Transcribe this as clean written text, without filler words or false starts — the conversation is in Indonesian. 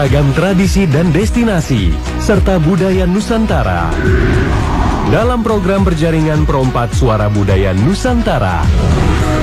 beragam tradisi dan destinasi, serta budaya Nusantara. Dalam program berjaringan Perompak Suara Budaya Nusantara.